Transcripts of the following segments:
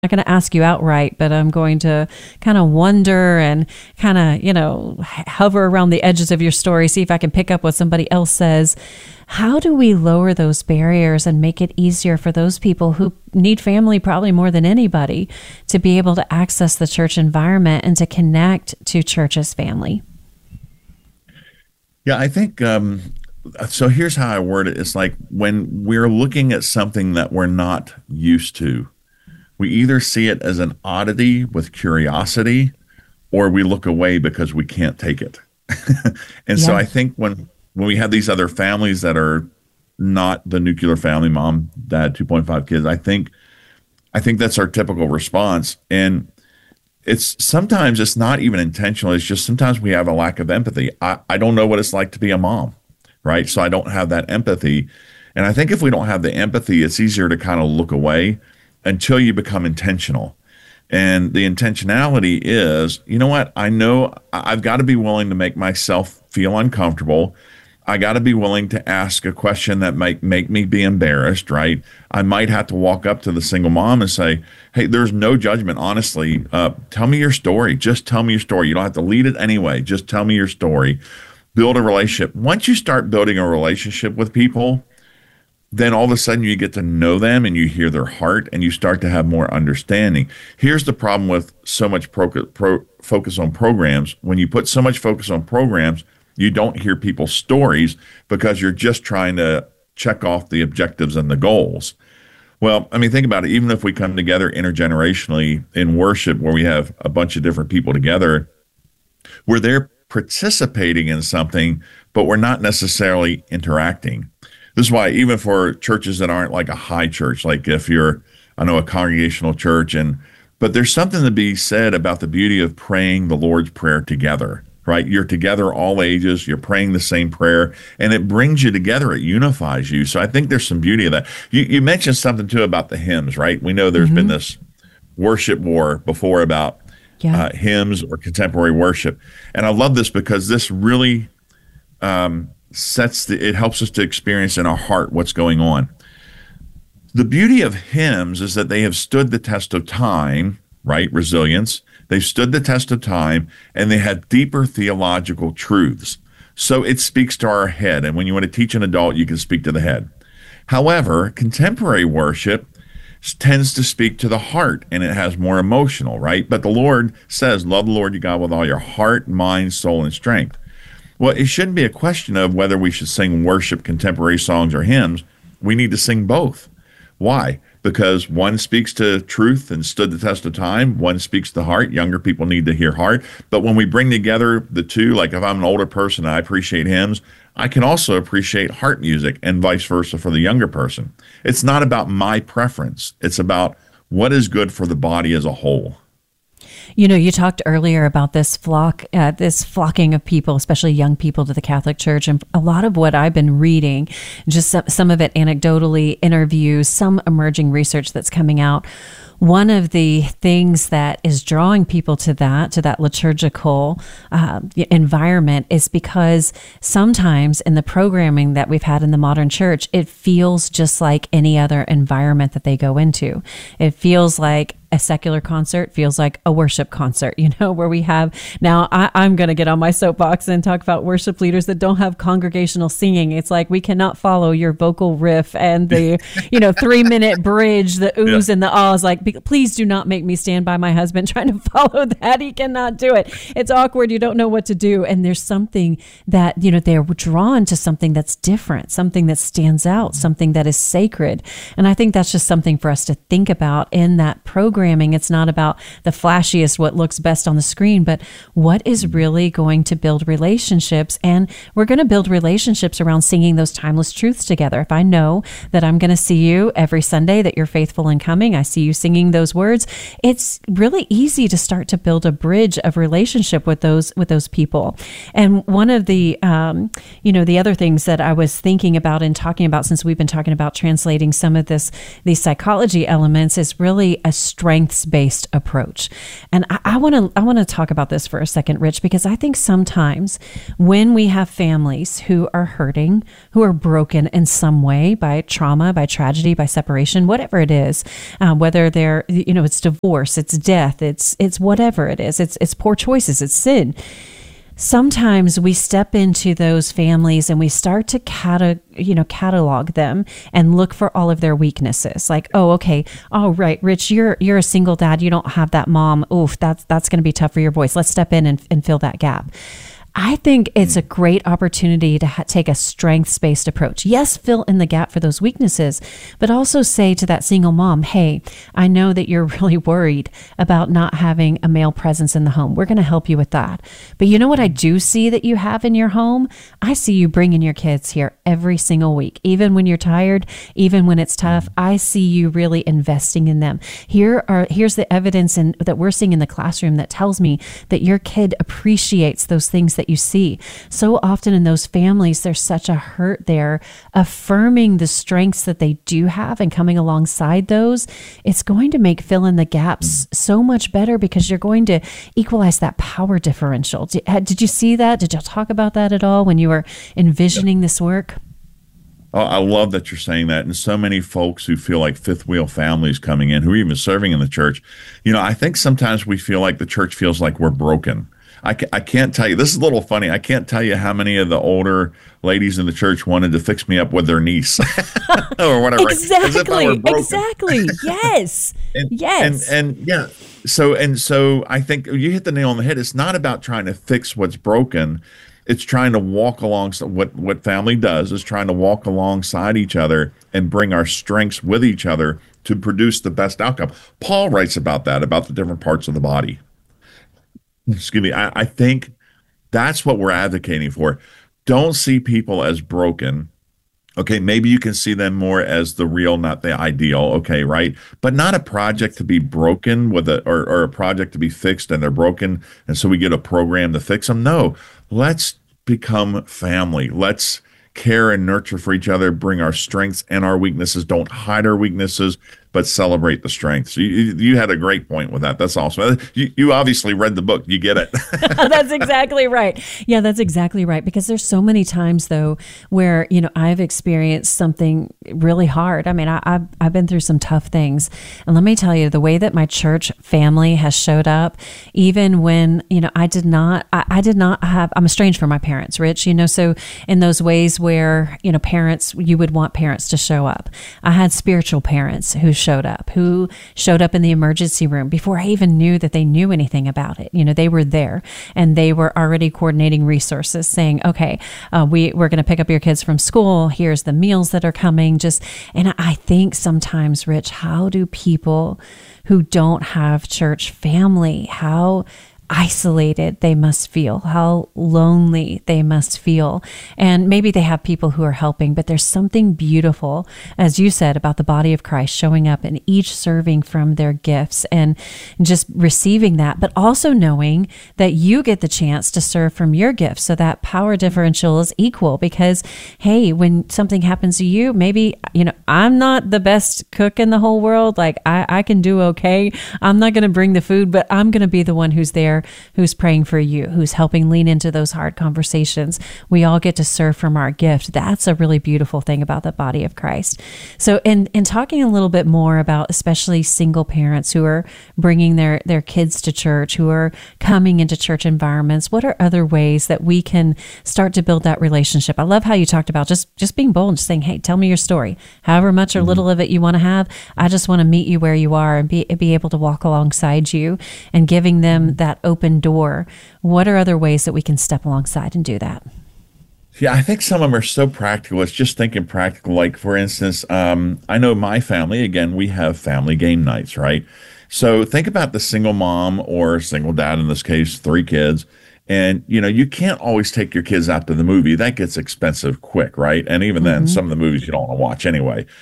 not going to ask you outright, but I'm going to kind of wonder and kind of, hover around the edges of your story, see if I can pick up what somebody else says. How do we lower those barriers and make it easier for those people who need family probably more than anybody to be able to access the church environment and to connect to church as family? Yeah, I think so. Here's how I word it. It's like when we're looking at something that we're not used to, we either see it as an oddity with curiosity, or we look away because we can't take it. And so I think when we have these other families that are not the nuclear family, mom, dad, 2.5 kids, I think that's our typical response. And sometimes it's not even intentional. It's just sometimes we have a lack of empathy. I don't know what it's like to be a mom, right? So I don't have that empathy. And I think if we don't have the empathy, it's easier to kind of look away until you become intentional. And the intentionality is, you know what? I know I've got to be willing to make myself feel uncomfortable. I got to be willing to ask a question that might make me be embarrassed, right? I might have to walk up to the single mom and say, hey, there's no judgment, honestly. Tell me your story. Just tell me your story. You don't have to lead it anyway. Just tell me your story. Build a relationship. Once you start building a relationship with people, then all of a sudden you get to know them and you hear their heart and you start to have more understanding. Here's the problem with so much focus on programs. When you put so much focus on programs, you don't hear people's stories because you're just trying to check off the objectives and the goals. Well, I mean, think about it. Even if we come together intergenerationally in worship where we have a bunch of different people together, we're there participating in something, but we're not necessarily interacting. This is why even for churches that aren't like a high church, like if you're, a congregational church, but there's something to be said about the beauty of praying the Lord's Prayer together, right? You're together all ages, you're praying the same prayer, and it brings you together, it unifies you. So I think there's some beauty of that. You mentioned something too about the hymns, right? We know there's been this worship war before about hymns or contemporary worship. And I love this because this really it helps us to experience in our heart what's going on. The beauty of hymns is that they have stood the test of time, right? Resilience. They've stood the test of time, and they have deeper theological truths. So it speaks to our head. And when you want to teach an adult, you can speak to the head. However, contemporary worship tends to speak to the heart, and it has more emotional, right? But the Lord says, love the Lord your God with all your heart, mind, soul, and strength. Well, it shouldn't be a question of whether we should sing worship, contemporary songs, or hymns. We need to sing both. Why? Because one speaks to truth and stood the test of time. One speaks to the heart. Younger people need to hear heart. But when we bring together the two, like if I'm an older person and I appreciate hymns, I can also appreciate heart music and vice versa for the younger person. It's not about my preference. It's about what is good for the body as a whole. You talked earlier about this flocking of people, especially young people, to the Catholic Church. And a lot of what I've been reading, just some of it anecdotally, interviews, some emerging research that's coming out. One of the things that is drawing people to that liturgical environment is because sometimes in the programming that we've had in the modern church, it feels just like any other environment that they go into. It feels like a secular concert, feels like a worship concert, where we have, now I'm going to get on my soapbox and talk about worship leaders that don't have congregational singing. It's like, we cannot follow your vocal riff and the, 3-minute bridge, the oohs and the ahs. Like, please do not make me stand by my husband trying to follow that. He cannot do it. It's awkward. You don't know what to do. And there's something that, they're drawn to something that's different, something that stands out, something that is sacred. And I think that's just something for us to think about in that program. It's not about the flashiest, what looks best on the screen, but what is really going to build relationships. And we're going to build relationships around singing those timeless truths together. If I know that I'm going to see you every Sunday, that you're faithful in coming, I see you singing those words, it's really easy to start to build a bridge of relationship with those people. And one of the, the other things that I was thinking about and talking about, since we've been talking about translating some of these psychology elements, is really a strength strengths-based approach. And I want to talk about this for a second, Rich, because I think sometimes when we have families who are hurting, who are broken in some way by trauma, by tragedy, by separation, whatever it is, whether they're, it's divorce, it's death, it's whatever it is, it's poor choices, it's sin. Sometimes we step into those families and we start to catalog them and look for all of their weaknesses. Like, oh, okay, oh, right, Rich, you're a single dad, you don't have that mom. Oof, that's going to be tough for your boys. Let's step in and fill that gap. I think it's a great opportunity to take a strengths-based approach. Yes, fill in the gap for those weaknesses, but also say to that single mom, hey, I know that you're really worried about not having a male presence in the home. We're going to help you with that. But you know what I do see that you have in your home? I see you bringing your kids here every single week, even when you're tired, even when it's tough. I see you really investing in them. Here's the evidence that we're seeing in the classroom that tells me that your kid appreciates those things that you see. So often in those families, there's such a hurt there. Affirming the strengths that they do have and coming alongside those, it's going to make fill in the gaps so much better because you're going to equalize that power differential. Did you see that? Did y'all talk about that at all when you were envisioning this work? Oh, I love that you're saying that. And so many folks who feel like fifth wheel families coming in, who are even serving in the church, I think sometimes we feel like the church feels like we're broken. I can't tell you, this is a little funny. I can't tell you how many of the older ladies in the church wanted to fix me up with their niece or whatever. Exactly. Yes. Yes. And yeah. So I think you hit the nail on the head. It's not about trying to fix what's broken. It's trying to walk alongside what family does is trying to walk alongside each other and bring our strengths with each other to produce the best outcome. Paul writes about that, about the different parts of the body. Excuse me. I think that's what we're advocating for. Don't see people as broken. Okay, maybe you can see them more as the real, not the ideal. Okay, right? But not a project to be broken or a project to be fixed and they're broken. And so we get a program to fix them. No, let's become family. Let's care and nurture for each other, bring our strengths and our weaknesses. Don't hide our weaknesses, but celebrate the strengths. You had a great point with that. That's awesome. You obviously read the book. You get it. That's exactly right. Yeah, that's exactly right. Because there's so many times, though, where, I've experienced something really hard. I mean, I've been through some tough things. And let me tell you, the way that my church family has showed up, even when, I did not have, I'm estranged from my parents, Rich, so in those ways where, parents, you would want parents to show up. I had spiritual parents who showed up in the emergency room before I even knew that they knew anything about it. They were there and they were already coordinating resources saying, okay, we're going to pick up your kids from school. Here's the meals that are coming. And I think sometimes, Rich, how do people who don't have church family, how isolated they must feel, how lonely they must feel. And maybe they have people who are helping, but there's something beautiful, as you said, about the body of Christ showing up and each serving from their gifts and just receiving that, but also knowing that you get the chance to serve from your gifts. So that power differential is equal because, hey, when something happens to you, maybe, I'm not the best cook in the whole world. Like I can do okay. I'm not going to bring the food, but I'm going to be the one who's there, who's praying for you, who's helping lean into those hard conversations. We all get to serve from our gift. That's a really beautiful thing about the body of Christ. So in talking a little bit more about especially single parents who are bringing their kids to church, who are coming into church environments, what are other ways that we can start to build that relationship? I love how you talked about just being bold and just saying, hey, tell me your story. However much or little of it you want to have, I just want to meet you where you are and be able to walk alongside you and giving them that open door. What are other ways that we can step alongside and do that? Yeah, I think some of them are so practical. It's just thinking practical. Like, for instance, I know my family, again, we have family game nights, right? So think about the single mom or single dad, in this case, 3 kids. And, you can't always take your kids out to the movie. That gets expensive quick, right? And even then, some of the movies you don't want to watch anyway.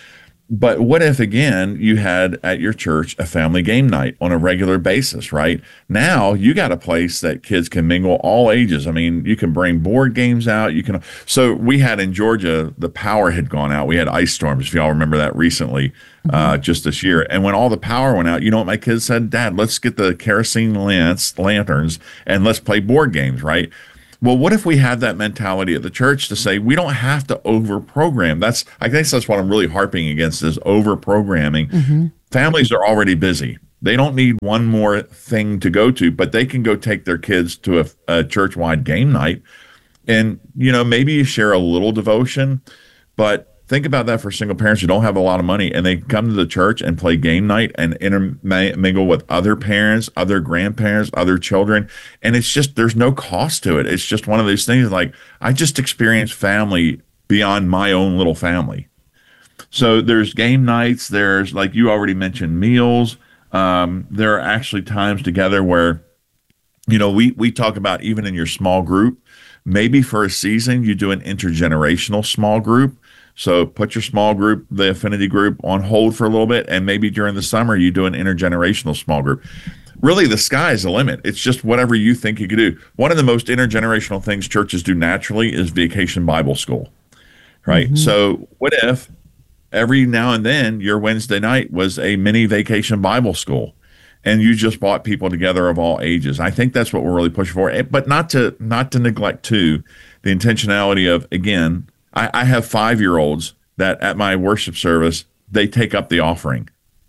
But what if, again, you had at your church a family game night on a regular basis, right? Now you got a place that kids can mingle all ages. I mean, you can bring board games out. So we had in Georgia, the power had gone out. We had ice storms, if y'all remember that recently, just this year. And when all the power went out, you know what my kids said? Dad, let's get the kerosene lanterns and let's play board games, right? Well, what if we had that mentality at the church to say we don't have to over-program? I guess that's what I'm really harping against is over-programming. Families are already busy. They don't need one more thing to go to, but they can go take their kids to a church-wide game night. And, maybe you share a little devotion, but think about that for single parents who don't have a lot of money and they come to the church and play game night and intermingle with other parents, other grandparents, other children. And it's just, there's no cost to it. It's just one of those things like, I just experienced family beyond my own little family. So there's game nights. There's, like you already mentioned, meals. There are actually times together where, we talk about even in your small group, maybe for a season, you do an intergenerational small group. So put your small group, the affinity group, on hold for a little bit, and maybe during the summer you do an intergenerational small group. Really, the sky is the limit. It's just whatever you think you could do. One of the most intergenerational things churches do naturally is Vacation Bible School, right? So what if every now and then your Wednesday night was a mini Vacation Bible School, and you just brought people together of all ages? I think that's what we're really pushing for, but not to neglect too the intentionality of, again, I have 5-year-olds that at my worship service, they take up the offering.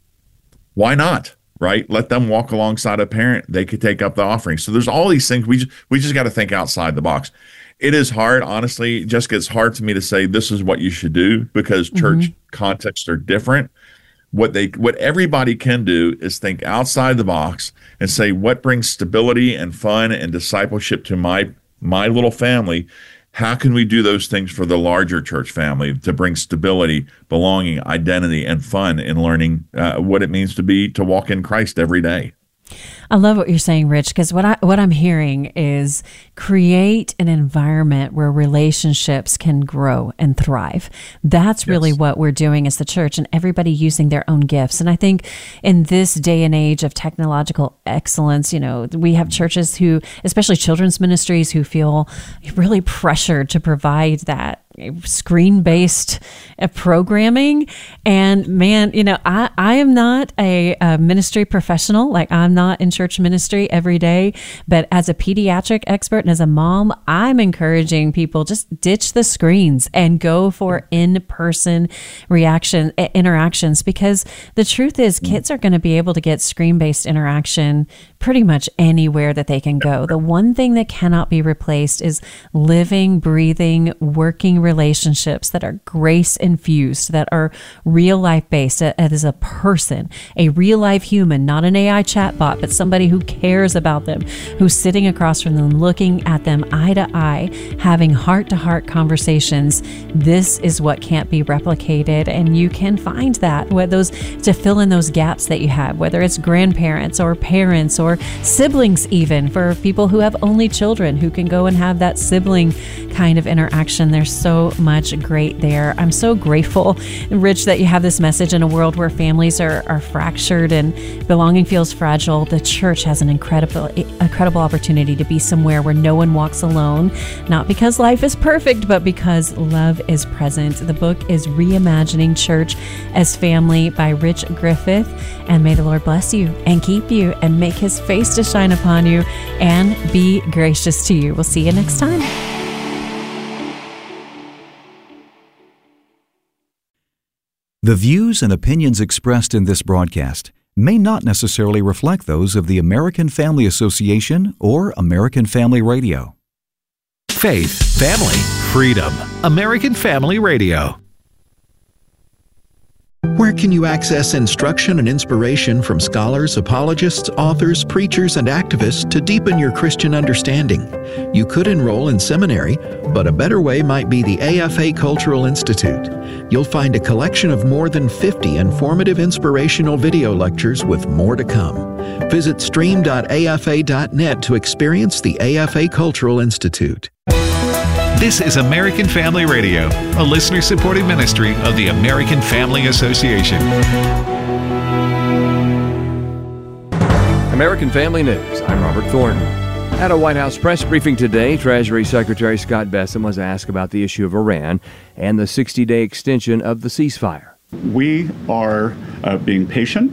Why not, right? Let them walk alongside a parent. They could take up the offering. So there's all these things. We just got to think outside the box. It is hard, honestly. Jessica, it's hard to me to say this is what you should do because church contexts are different. What everybody can do is think outside the box and say, what brings stability and fun and discipleship to my little family? How can we do those things for the larger church family to bring stability, belonging, identity, and fun in learning what it means to walk in Christ every day? I love what you're saying, Rich, because what I'm hearing is create an environment where relationships can grow and thrive. That's really what we're doing as the church, and everybody using their own gifts. And I think in this day and age of technological excellence, we have churches who, especially children's ministries, who feel really pressured to provide that screen-based programming. And man, I am not a ministry professional. Like, I'm not in church ministry every day, but as a pediatric expert and as a mom, I'm encouraging people just ditch the screens and go for in-person interactions, because the truth is kids are going to be able to get screen-based interaction pretty much anywhere that they can go. The one thing that cannot be replaced is living, breathing, working relationships that are grace infused, that are real life based, as a person, a real life human, not an AI chatbot, but somebody who cares about them, who's sitting across from them, looking at them eye to eye, having heart to heart conversations. This is what can't be replicated, and you can find that to fill in those gaps that you have, whether it's grandparents or parents or siblings, even for people who have only children who can go and have that sibling kind of interaction. There's so much great there. I'm so grateful, Rich, that you have this message in a world where families are fractured and belonging feels fragile. The church has an incredible opportunity to be somewhere where no one walks alone, not because life is perfect, but because love is present. The book is Reimagining Church as Family by Rich Griffith. And may the Lord bless you and keep you and make his face to shine upon you and be gracious to you. We'll see you next time. The views and opinions expressed in this broadcast may not necessarily reflect those of the American Family Association or American Family Radio. Faith, family, freedom. American Family Radio. Where can you access instruction and inspiration from scholars, apologists, authors, preachers, and activists to deepen your Christian understanding? You could enroll in seminary, but a better way might be the AFA Cultural Institute. You'll find a collection of more than 50 informative inspirational video lectures with more to come. Visit stream.afa.net to experience the AFA Cultural Institute. This is American Family Radio, a listener-supported ministry of the American Family Association. American Family News. I'm Robert Thornton. At a White House press briefing today, Treasury Secretary Scott Bessent was asked about the issue of Iran and the 60-day extension of the ceasefire. We are being patient.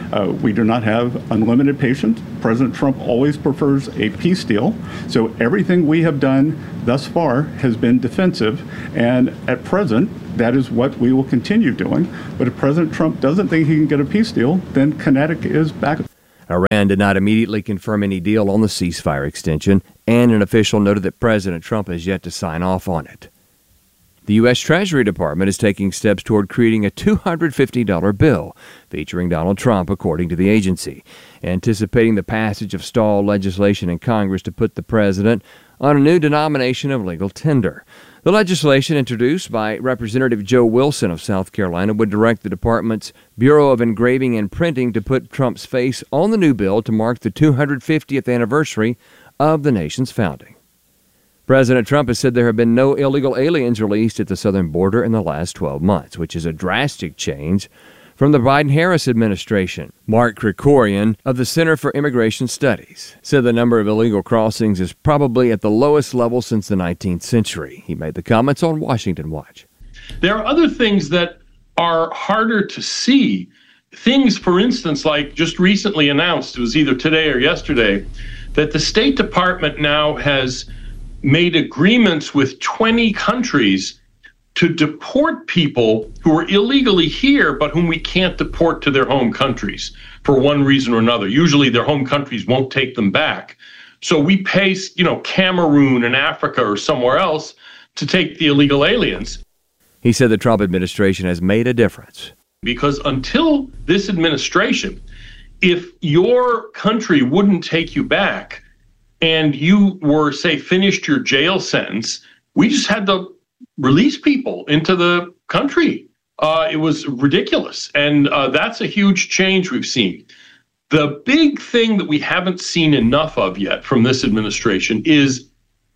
We do not have unlimited patience. President Trump always prefers a peace deal. So everything we have done thus far has been defensive. And at present, that is what we will continue doing. But if President Trump doesn't think he can get a peace deal, then kinetic is back. Iran did not immediately confirm any deal on the ceasefire extension, and an official noted that President Trump has yet to sign off on it. The U.S. Treasury Department is taking steps toward creating a $250 bill featuring Donald Trump, according to the agency, anticipating the passage of stalled legislation in Congress to put the president on a new denomination of legal tender. The legislation, introduced by Representative Joe Wilson of South Carolina, would direct the department's Bureau of Engraving and Printing to put Trump's face on the new bill to mark the 250th anniversary of the nation's founding. President Trump has said there have been no illegal aliens released at the southern border in the last 12 months, which is a drastic change from the Biden-Harris administration. Mark Krikorian of the Center for Immigration Studies said the number of illegal crossings is probably at the lowest level since the 19th century. He made the comments on Washington Watch. There are other things that are harder to see. Things, for instance, like just recently announced, it was either today or yesterday, that the State Department now has made agreements with 20 countries to deport people who are illegally here, but whom we can't deport to their home countries for one reason or another. Usually their home countries won't take them back. So we pay, Cameroon and Africa or somewhere else to take the illegal aliens. He said the Trump administration has made a difference. Because until this administration, if your country wouldn't take you back and you were, say, finished your jail sentence, we just had to release people into the country. It was ridiculous. And that's a huge change we've seen. The big thing that we haven't seen enough of yet from this administration is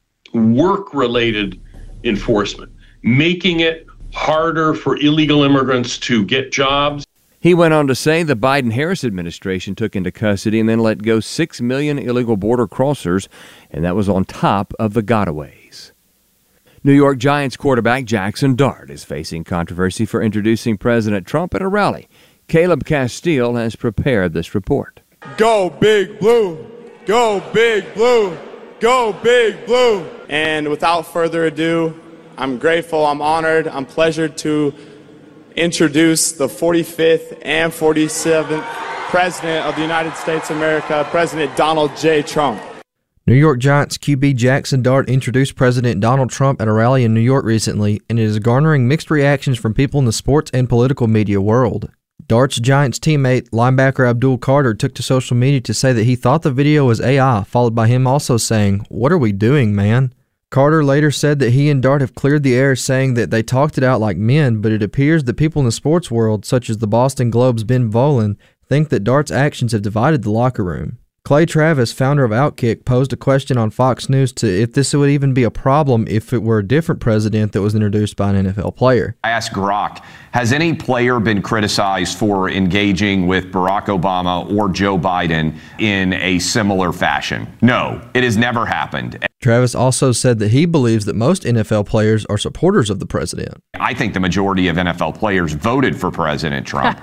work-related enforcement, making it harder for illegal immigrants to get jobs. He went on to say the Biden-Harris administration took into custody and then let go 6 million illegal border crossers, and that was on top of the gotaways. New York Giants quarterback Jackson Dart is facing controversy for introducing President Trump at a rally. Caleb Castile has prepared this report. Go Big Blue! Go Big Blue! Go Big Blue! And without further ado, I'm grateful, I'm honored, I'm pleasured to introduce the 45th and 47th President of the United States of America, President Donald J. Trump. New York Giants QB Jackson Dart introduced President Donald Trump at a rally in New York recently, and it is garnering mixed reactions from people in the sports and political media world. Dart's Giants teammate, linebacker Abdul Carter, took to social media to say that he thought the video was AI, followed by him also saying, "What are we doing, man?" Carter later said that he and Dart have cleared the air, saying that they talked it out like men, but it appears that people in the sports world, such as the Boston Globe's Ben Volen, think that Dart's actions have divided the locker room. Clay Travis, founder of Outkick, posed a question on Fox News to if this would even be a problem if it were a different president that was introduced by an NFL player. I asked Grok, has any player been criticized for engaging with Barack Obama or Joe Biden in a similar fashion? No, it has never happened. Travis also said that he believes that most NFL players are supporters of the president. I think the majority of NFL players voted for President Trump,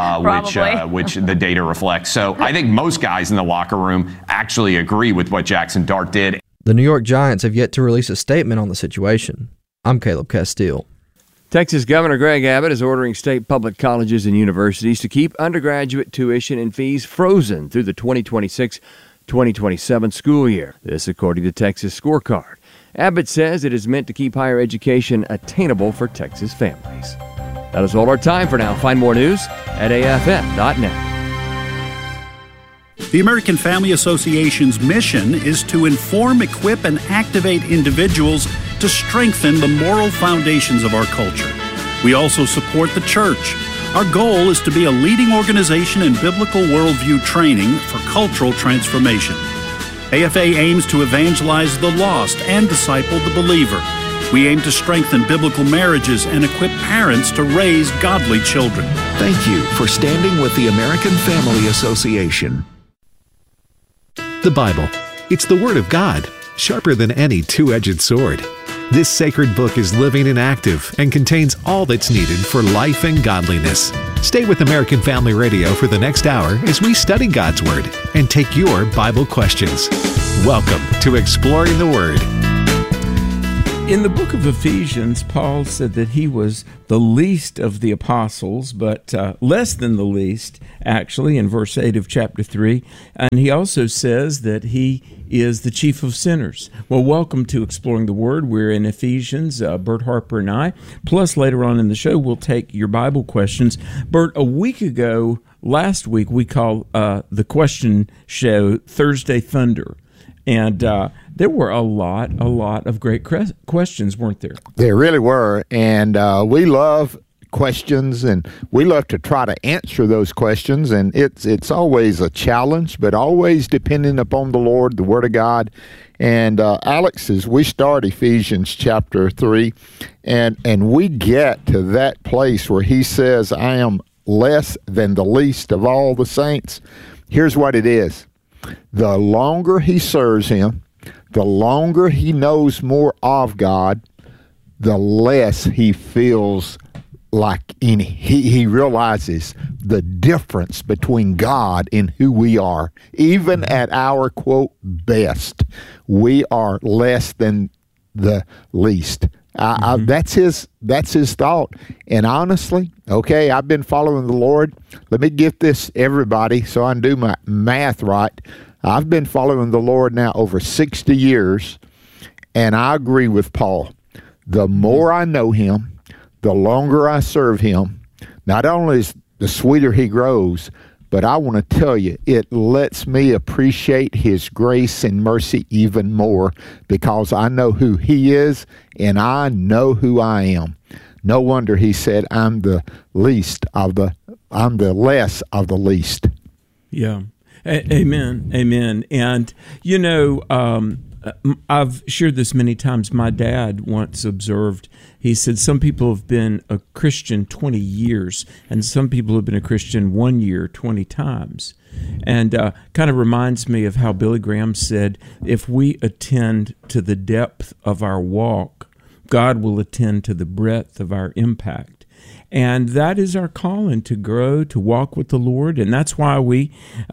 which the data reflects. So I think most guys in the locker room actually agree with what Jackson Dart did. The New York Giants have yet to release a statement on the situation. I'm Caleb Castile. Texas Governor Greg Abbott is ordering state public colleges and universities to keep undergraduate tuition and fees frozen through the 2026-2027 school year. This according to Texas Scorecard. Abbott says it is meant to keep higher education attainable for Texas families. That is all our time for now. Find more news at afm.net. The American Family Association's mission is to inform, equip, and activate individuals to strengthen the moral foundations of our culture. We also support the church. Our goal is to be a leading organization in biblical worldview training for cultural transformation. AFA aims to evangelize the lost and disciple the believer. We aim to strengthen biblical marriages and equip parents to raise godly children. Thank you for standing with the American Family Association. The Bible. It's the Word of God, sharper than any two-edged sword. This sacred book is living and active and contains all that's needed for life and godliness. Stay with American Family Radio for the next hour as we study God's Word and take your Bible questions. Welcome to Exploring the Word. In the book of Ephesians, Paul said that he was the least of the apostles, but less than the least, actually, in verse 8 of chapter 3. And he also says that he is the chief of sinners. Well, welcome to Exploring the Word. We're in Ephesians, Bert Harper and I. Plus, later on in the show, we'll take your Bible questions. Bert, a week ago, last week, we called the question show Thursday Thunder. And there were a lot of great questions, weren't there? There really were, and we love questions, and we love to try to answer those questions, and it's always a challenge, but always depending upon the Lord, the Word of God. And Alex, as we start Ephesians chapter 3, and we get to that place where he says, I am less than the least of all the saints, here's what it is. The longer he serves him, the longer he knows more of God, the less he feels like he realizes the difference between God and who we are. Even at our, quote, best, we are less than the least. That's his thought. And honestly, okay, I've been following the Lord. Let me get this, everybody, so I can do my math right. I've been following the Lord now over 60 years, and I agree with Paul. The more I know him, the longer I serve him, not only is the sweeter he grows, but I want to tell you, it lets me appreciate his grace and mercy even more because I know who he is and I know who I am. No wonder he said, I'm the less of the least. Yeah. Amen. Amen. And, you know, I've shared this many times. My dad once observed, he said, some people have been a Christian 20 years, and some people have been a Christian 1 year 20 times. And kind of reminds me of how Billy Graham said, if we attend to the depth of our walk, God will attend to the breadth of our impact. And that is our calling, to grow, to walk with the Lord. And that's why we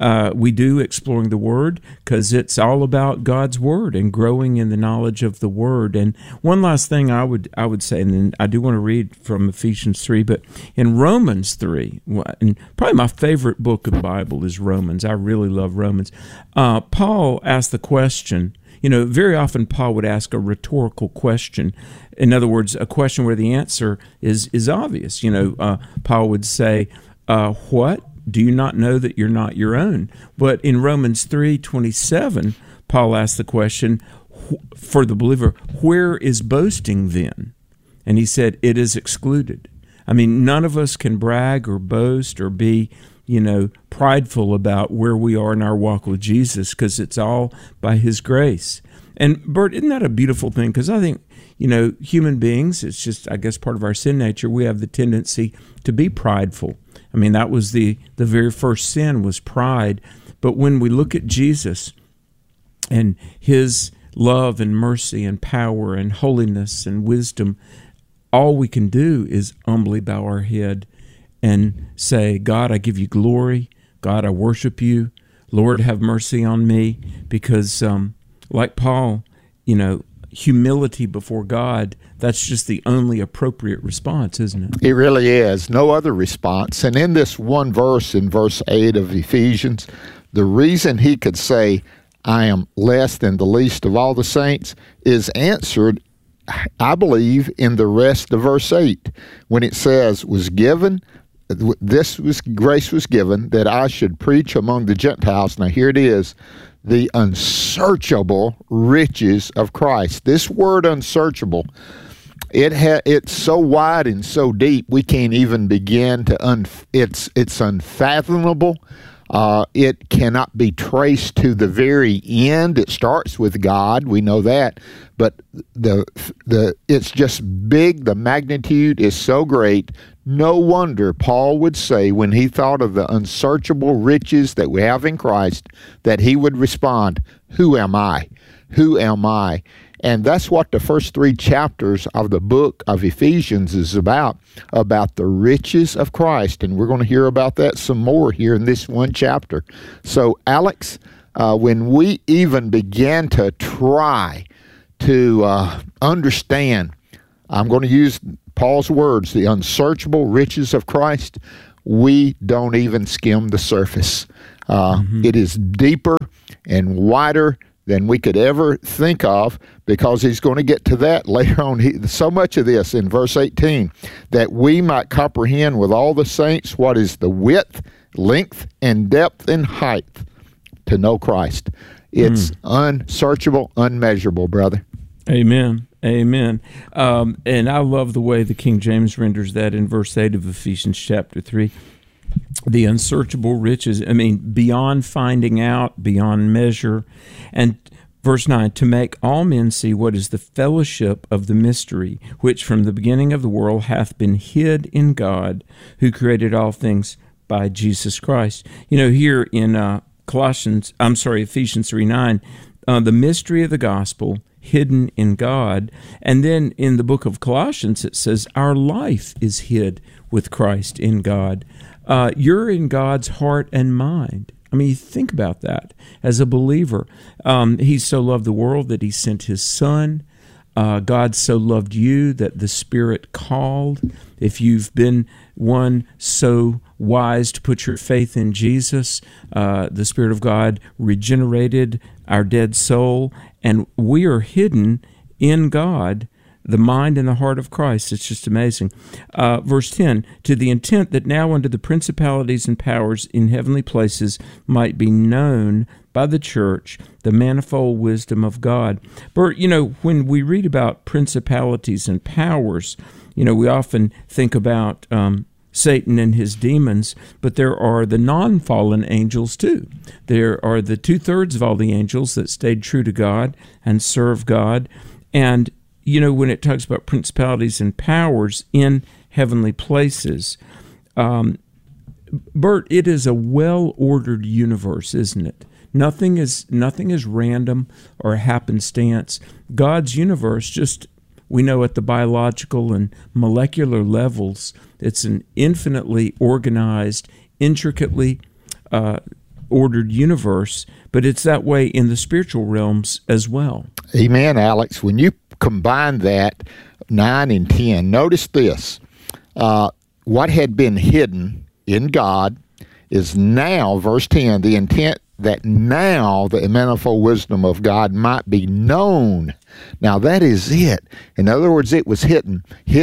do Exploring the Word, because it's all about God's Word and growing in the knowledge of the Word. And one last thing I would say, and then I do want to read from Ephesians 3, but in Romans 3, and probably my favorite book of the Bible is Romans. I really love Romans. Paul asked the question, you know, very often Paul would ask a rhetorical question. In other words, a question where the answer is obvious. You know, Paul would say, what? Do you not know that you're not your own? But in Romans 3:27, Paul asked the question for the believer, where is boasting then? And he said, it is excluded. I mean, none of us can brag or boast or be, you know, prideful about where we are in our walk with Jesus, because it's all by his grace. And Bert, isn't that a beautiful thing? Because I think, you know, human beings, it's just, I guess, part of our sin nature. We have the tendency to be prideful. I mean, that was the very first sin, was pride. But when we look at Jesus and his love and mercy and power and holiness and wisdom, all we can do is humbly bow our head and say, God, I give you glory. God, I worship you. Lord, have mercy on me. Because like Paul, you know, humility before God, that's just the only appropriate response, isn't it? It really is. No other response. And in this one verse, in verse 8 of Ephesians, the reason he could say, I am less than the least of all the saints, is answered, I believe, in the rest of verse 8, when it says, was given, grace was given that I should preach among the Gentiles. Now here it is, the unsearchable riches of Christ. This word unsearchable, it's so wide and so deep we can't even begin to it's unfathomable. It cannot be traced to the very end. It starts with God, we know that, but it's just big. The magnitude is so great. No wonder Paul would say, when he thought of the unsearchable riches that we have in Christ, that he would respond, "Who am I? Who am I?" And that's what the first 3 chapters of the book of Ephesians is about the riches of Christ. And we're going to hear about that some more here in this one chapter. So, Alex, when we even began to try to understand, I'm going to use Paul's words, the unsearchable riches of Christ, we don't even skim the surface. It is deeper and wider than we could ever think of, because he's going to get to that later on. So much of this in verse 18, that we might comprehend with all the saints what is the width, length, and depth and height to know Christ. It's unsearchable, unmeasurable, brother. Amen. Amen. And I love the way the King James renders that in verse 8 of Ephesians chapter 3. The unsearchable riches, beyond finding out, beyond measure. And verse 9, to make all men see what is the fellowship of the mystery, which from the beginning of the world hath been hid in God, who created all things by Jesus Christ. Here in Ephesians 3:9, the mystery of the gospel hidden in God. And then in the book of Colossians, it says, our life is hid with Christ in God. You're in God's heart and mind. Think about that as a believer. He so loved the world that he sent his Son. God so loved you that the Spirit called. If you've been one so wise to put your faith in Jesus, the Spirit of God regenerated our dead soul, and we are hidden in God, the mind and the heart of Christ. It's just amazing. Verse 10, to the intent that now unto the principalities and powers in heavenly places might be known by the church the manifold wisdom of God. Bert, when we read about principalities and powers, we often think about Satan and his demons, but there are the non-fallen angels too. There are the 2/3 of all the angels that stayed true to God and serve God. And when it talks about principalities and powers in heavenly places, Bert, it is a well-ordered universe, isn't it? Nothing is random or happenstance. God's universe, just we know at the biological and molecular levels, it's an infinitely organized, intricately ordered universe, but it's that way in the spiritual realms as well. Amen, Alex. When you combine that 9 and 10, notice this. What had been hidden in God is now, verse 10, the intent that now the manifold wisdom of God might be known. Now that is it. In other words, it was hidden,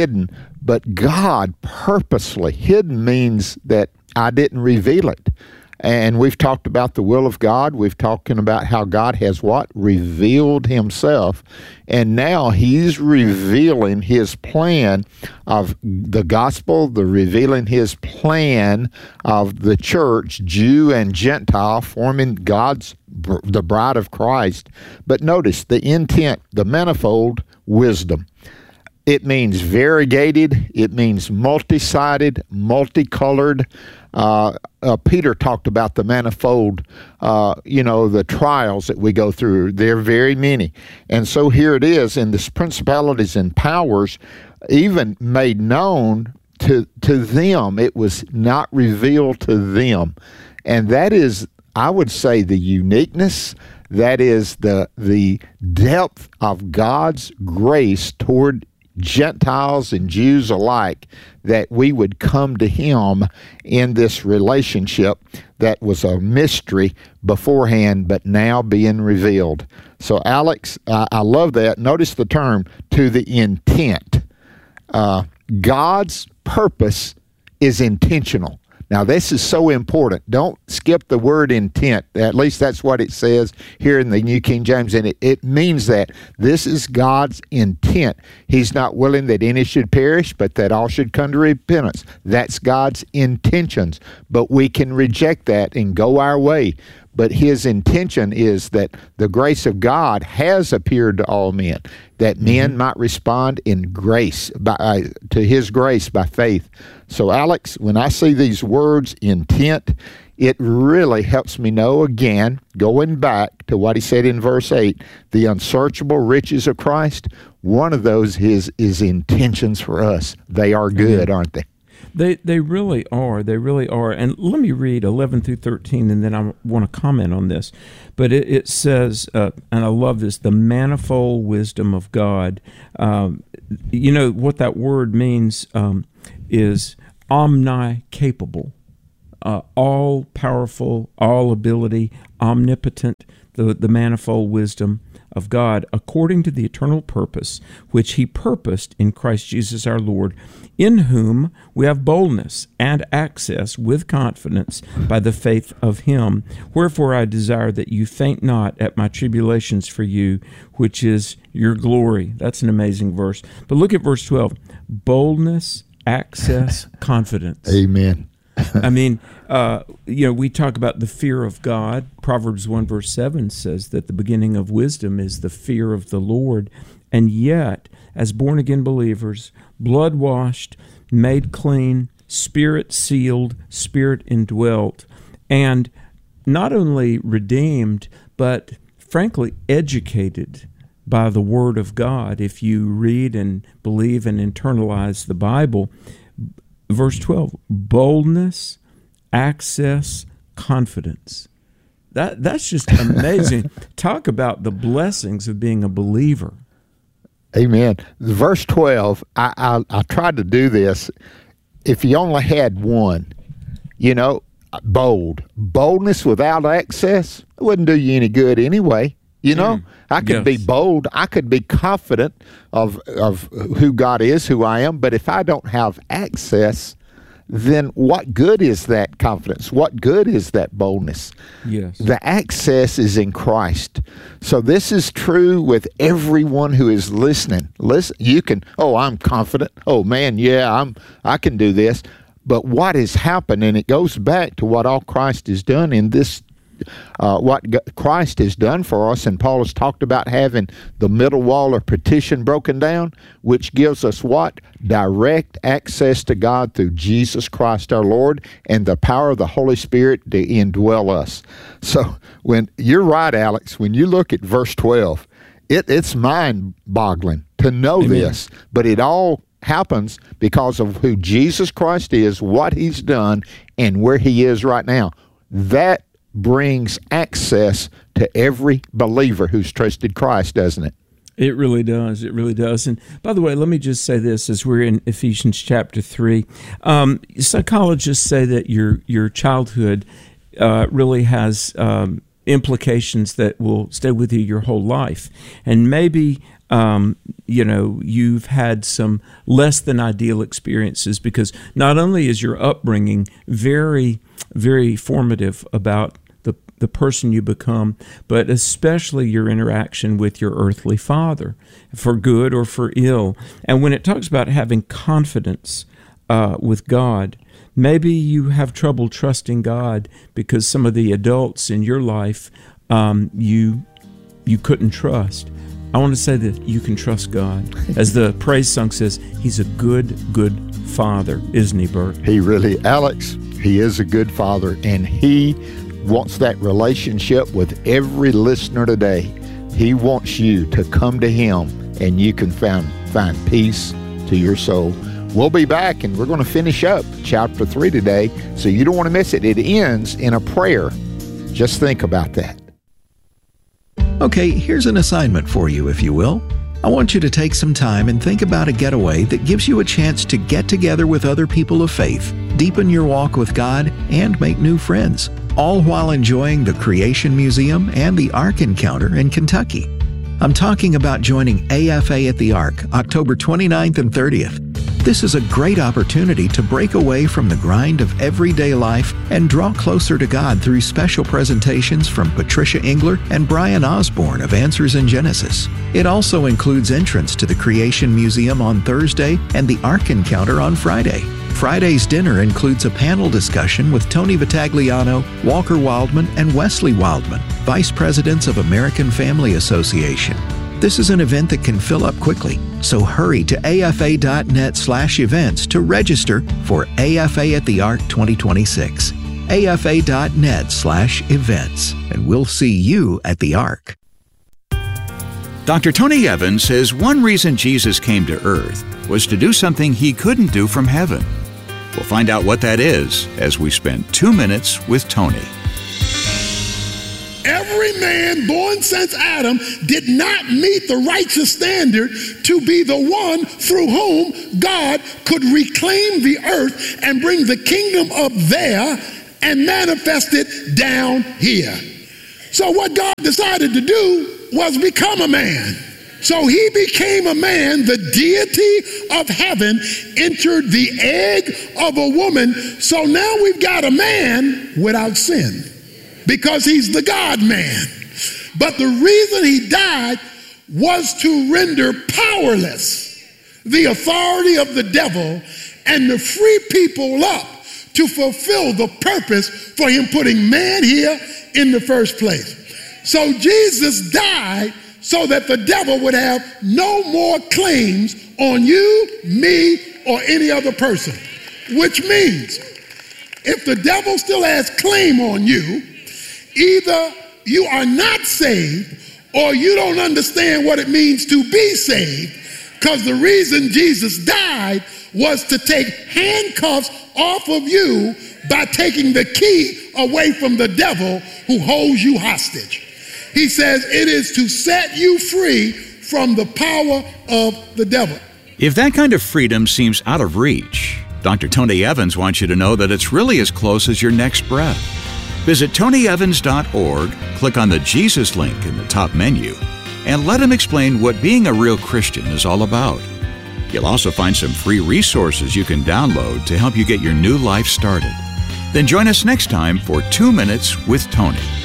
but God purposely, hidden means that I didn't reveal it. And we've talked about the will of God. We've talked about how God has what? Revealed himself. And now he's revealing his plan of the gospel, revealing his plan of the church, Jew and Gentile, forming the bride of Christ. But notice the intent, the manifold wisdom. It means variegated. It means multi-sided, multicolored. Peter talked about the manifold, the trials that we go through. They're very many. And so here it is in this principalities and powers, even made known to them. It was not revealed to them. And that is, I would say, the uniqueness. That is the depth of God's grace toward Gentiles and Jews alike, that we would come to him in this relationship that was a mystery beforehand, but now being revealed. So, Alex, I love that. Notice the term, to the intent. God's purpose is intentional. Now, this is so important. Don't skip the word intent. At least that's what it says here in the New King James, and it means that this is God's intent. He's not willing that any should perish, but that all should come to repentance. That's God's intentions, but we can reject that and go our way. But his intention is that the grace of God has appeared to all men, that men might respond in grace, to his grace by faith. So, Alex, when I see these words, intent, it really helps me know, again, going back to what he said in verse 8, the unsearchable riches of Christ. One of those is intentions for us. They are good, aren't they? They really are. They really are. And let me read 11 through 13, and then I want to comment on this. But it says, and I love this, the manifold wisdom of God. You know, what that word means is omni-capable, all-powerful, all-ability, omnipotent, the manifold wisdom of God, according to the eternal purpose which he purposed in Christ Jesus our Lord, in whom we have boldness and access with confidence by the faith of him. Wherefore I desire that you faint not at my tribulations for you, which is your glory. That's an amazing verse. But look at verse 12. Boldness, access, confidence. Amen. I mean, we talk about the fear of God. Proverbs 1 verse 7 says that the beginning of wisdom is the fear of the Lord. And yet, as born-again believers, blood-washed, made clean, spirit-sealed, spirit-indwelt, and not only redeemed, but frankly educated by the Word of God, if you read and believe and internalize the Bible. Verse 12, boldness, access, confidence. That's just amazing. Talk about the blessings of being a believer. Amen. Verse 12, I tried to do this. If you only had one, boldness without access, it wouldn't do you any good anyway. I could be bold. I could be confident of who God is, who I am. But if I don't have access, then what good is that confidence? What good is that boldness? Yes. The access is in Christ. So this is true with everyone who is listening. Listen, you can, I'm confident. Oh man, yeah, I can do this. But what has happened, and it goes back to what all Christ has done in this, what Christ has done for us, and Paul has talked about having the middle wall of partition broken down, which gives us what? Direct access to God through Jesus Christ our Lord, and the power of the Holy Spirit to indwell us. So when you're right, Alex, when you look at verse 12, it's mind-boggling to know this, but it all happens because of who Jesus Christ is, what he's done, and where he is right now. That brings access to every believer who's trusted Christ, doesn't it? It really does. It really does. And by the way, let me just say this as we're in Ephesians chapter 3. Psychologists say that your childhood really has implications that will stay with you your whole life. And maybe you've had some less than ideal experiences, because not only is your upbringing very, very formative about the person you become, but especially your interaction with your earthly father, for good or for ill. And when it talks about having confidence with God, maybe you have trouble trusting God because some of the adults in your life you couldn't trust. I want to say that you can trust God. As the praise song says, he's a good, good father, isn't he, Bert? He really, Alex, he is a good father, and he wants that relationship with every listener today. He wants you to come to him, and you can find peace to your soul. We'll be back, and we're going to finish up chapter 3 today, so you don't want to miss it. It ends in a prayer. Just think about that. Okay, here's an assignment for you, if you will. I want you to take some time and think about a getaway that gives you a chance to get together with other people of faith, deepen your walk with God, and make new friends, all while enjoying the Creation Museum and the Ark Encounter in Kentucky. I'm talking about joining AFA at the Ark, October 29th and 30th. This is a great opportunity to break away from the grind of everyday life and draw closer to God through special presentations from Patricia Engler and Brian Osborne of Answers in Genesis. It also includes entrance to the Creation Museum on Thursday and the Ark Encounter on Friday. Friday's dinner includes a panel discussion with Tony Vitagliano, Walker Wildman, and Wesley Wildman, Vice Presidents of American Family Association. This is an event that can fill up quickly, so hurry to afa.net/events to register for AFA at the Ark 2026. afa.net/events, and we'll see you at the Ark. Dr. Tony Evans says one reason Jesus came to earth was to do something he couldn't do from heaven. We'll find out what that is as we spend 2 minutes with Tony. Every man born since Adam did not meet the righteous standard to be the one through whom God could reclaim the earth and bring the kingdom up there and manifest it down here. So what God decided to do was become a man. So he became a man. The deity of heaven entered the egg of a woman. So now we've got a man without sin, because he's the God-man. But the reason he died was to render powerless the authority of the devil and to free people up to fulfill the purpose for him putting man here in the first place. So Jesus died so that the devil would have no more claims on you, me, or any other person. Which means if the devil still has claim on you, either you are not saved or you don't understand what it means to be saved, because the reason Jesus died was to take handcuffs off of you by taking the key away from the devil who holds you hostage. He says it is to set you free from the power of the devil. If that kind of freedom seems out of reach, Dr. Tony Evans wants you to know that it's really as close as your next breath. Visit TonyEvans.org, click on the Jesus link in the top menu, and let him explain what being a real Christian is all about. You'll also find some free resources you can download to help you get your new life started. Then join us next time for 2 Minutes with Tony.